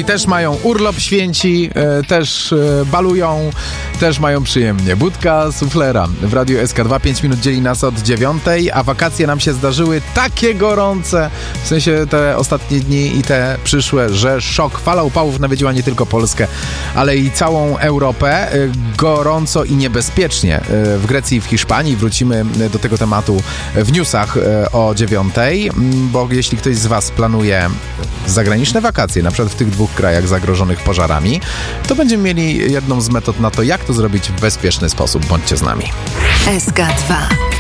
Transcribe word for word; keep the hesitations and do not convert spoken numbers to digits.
też mają urlop święci, e, też e, balują, też mają przyjemnie. Budka suflera w Radiu S K dwa, pięć minut dzieli nas od dziewiątej, a wakacje nam się zdarzyły takie gorące, w sensie te ostatnie dni i te przyszłe, że szok. Fala upałów nawiedziła nie tylko Polskę, ale i całą Europę. E, gorąco i niebezpiecznie e, w Grecji i w Hiszpanii. Wrócimy do tego tematu w newsach e, o dziewiątej, bo jeśli ktoś z Was planuje zagraniczne wakacje, na przykład w tych dwóch krajach zagrożonych pożarami, to będziemy mieli jedną z metod na to, jak to zrobić w bezpieczny sposób. Bądźcie z nami. S K dwa.